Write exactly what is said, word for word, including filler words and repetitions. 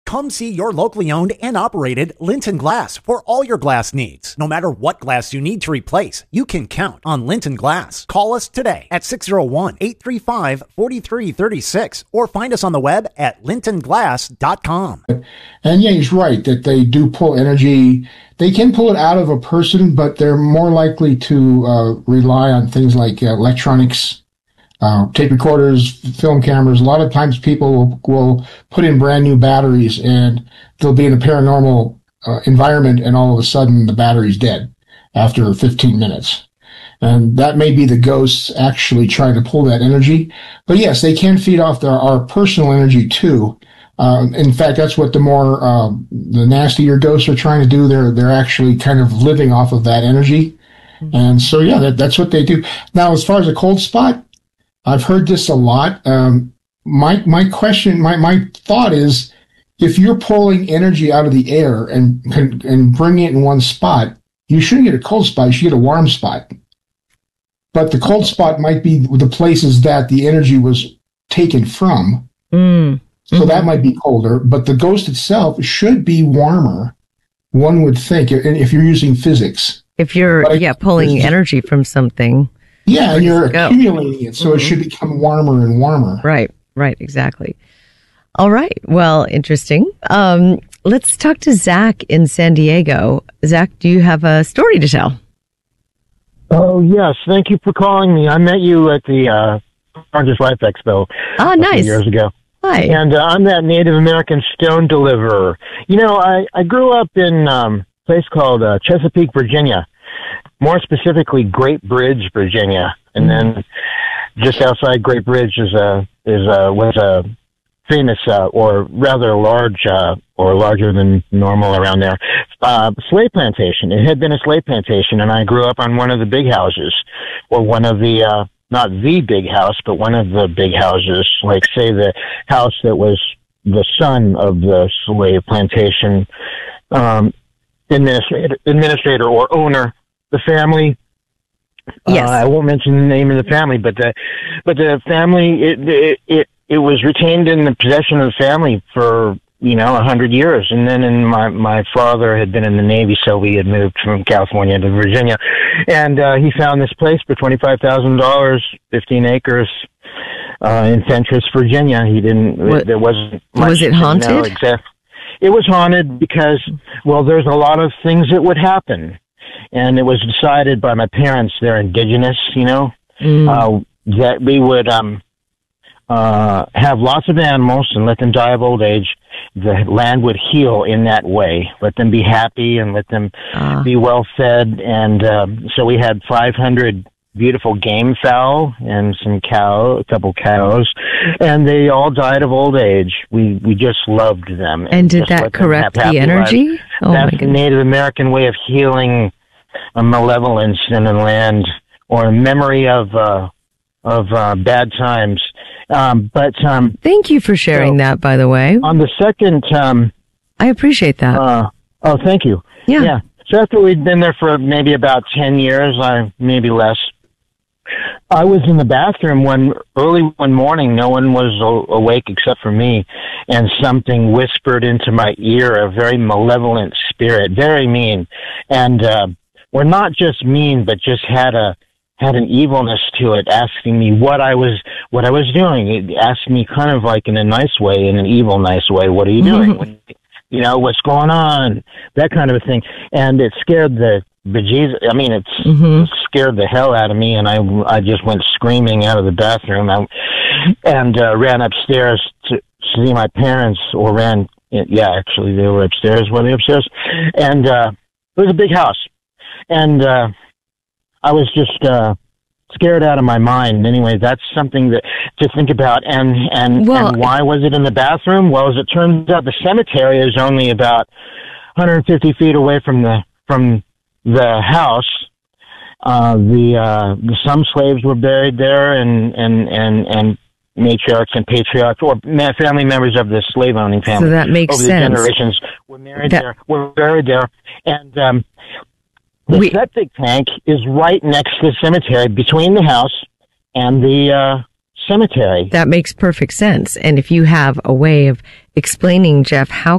Come see your locally owned and operated Linton Glass for all your glass needs. No matter what glass you need to replace, you can count on Linton Glass. Call us today at six oh one, eight three five, four three three six or find us on the web at linton glass dot com. And yeah, he's right that they do pull energy. They can pull it out of a person, but they're more likely to uh, rely on things like uh, electronics, uh, tape recorders, film cameras. A lot of times people will, will put in brand new batteries and they'll be in a paranormal uh, environment and all of a sudden the battery's dead after fifteen minutes. And that may be the ghosts actually trying to pull that energy. But yes, they can feed off their, our personal energy too. Uh, in fact, that's what the more, uh, the nastier ghosts are trying to do. They're, they're actually kind of living off of that energy. Mm-hmm. And so, yeah, that, that's what they do. Now, as far as a cold spot, I've heard this a lot. Um, my, my question, my, my thought is, if you're pulling energy out of the air and, and bringing it in one spot, you shouldn't get a cold spot. You should get a warm spot. But the cold spot might be the places that the energy was taken from. Mm. So mm-hmm. that might be colder, but the ghost itself should be warmer, one would think, if you're using physics. If you're, but yeah, pulling energy from something. Yeah, and you're go? accumulating it, so mm-hmm. it should become warmer and warmer. Right, right, exactly. All right, well, interesting. Um, let's talk to Zach in San Diego. Zach, do you have a story to tell? Oh, yes. Thank you for calling me. I met you at the uh, Oranges Life Expo oh, a nice. few years ago. Hi. And uh, I'm that Native American stone deliverer. You know, I, I grew up in um, a place called uh, Chesapeake, Virginia, more specifically Great Bridge, Virginia. And then just outside Great Bridge is a, is a, was a famous uh, or rather large uh, or larger than normal around there uh, slave plantation. It had been a slave plantation, and I grew up on one of the big houses, or one of the uh, not the big house, but one of the big houses, like say the house that was the son of the slave plantation um, administrator, administrator or owner, the family. Yes. Uh, I won't mention the name of the family, but the but the family it it it, it was retained in the possession of the family for you know a hundred years, and then in my my father had been in the Navy, so we had moved from California to Virginia, and uh, he found this place for twenty five thousand dollars, fifteen acres. Uh, in Fentress, Virginia. He didn't, what, there wasn't much. Was it haunted? Exact. It was haunted because, well, there's a lot of things that would happen. And it was decided by my parents, they're indigenous, you know, mm. uh, that we would, um, uh, have lots of animals and let them die of old age. The land would heal in that way. Let them be happy and let them uh. be well fed. And, um, so we had five hundred beautiful game fowl and some cow, a couple cows, and they all died of old age. We we just loved them. And, and did that correct the energy? Oh, that's the Native American way of healing a malevolence in a land or a memory of uh, of uh, bad times. Um, but um, thank you for sharing so, that. By the way, on the second, um, I appreciate that. Uh, oh, thank you. Yeah. yeah. So after we'd been there for maybe about ten years, I maybe less. I was in the bathroom one early one morning. No one was a- awake except for me, and something whispered into my ear, a very malevolent spirit, very mean, and uh, well, not just mean, but just had a had an evilness to it, asking me what I was what I was doing. It asked me kind of like in a nice way, in an evil nice way. What are you doing? What, you know, what's going on? That kind of a thing, and it scared the. bejesus, I mean, it's, mm-hmm. it scared the hell out of me, and I, I just went screaming out of the bathroom I, and uh, ran upstairs to see my parents, or ran, yeah, actually, they were upstairs. Were they upstairs? And uh, it was a big house, and uh, I was just uh, scared out of my mind. Anyway, that's something that to think about. And and, well, and why was it in the bathroom? Well, as it turns out, the cemetery is only about one hundred fifty feet away from the from the house. Uh, the, uh, some slaves were buried there, and, and, and, and matriarchs and patriarchs, or family members of the slave owning family. So that makes over sense. The generations were married that- there, were buried there. And, um, the we- septic tank is right next to the cemetery, between the house and the, uh, cemetery. That makes perfect sense. And if you have a way of explaining, Jeff, how